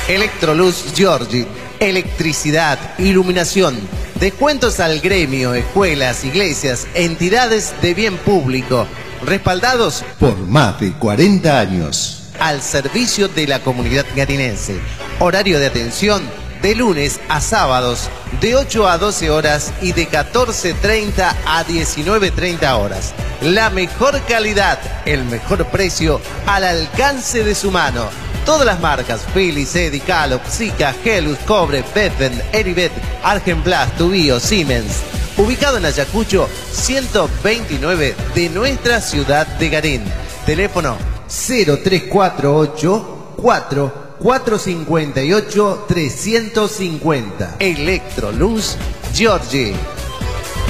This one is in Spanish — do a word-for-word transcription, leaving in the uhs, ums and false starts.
Electroluz Giorgi, electricidad, iluminación, descuentos al gremio, escuelas, iglesias, entidades de bien público, respaldados por más de cuarenta años. Al servicio de la comunidad garinense. Horario de atención de lunes a sábados de ocho a doce horas y de catorce treinta a diecinueve treinta horas. La mejor calidad, el mejor precio al alcance de su mano. Todas las marcas Philips, Edi, Calop, Sika, Helus, Cobre, Betven, Eribet, Argenplas, Tubío, Siemens. Ubicado en Ayacucho ciento veintinueve de nuestra ciudad de Garín. Teléfono cero tres cuatro ocho cuatro cuatro cinco ocho tres cinco cero. Electroluz Giorgi.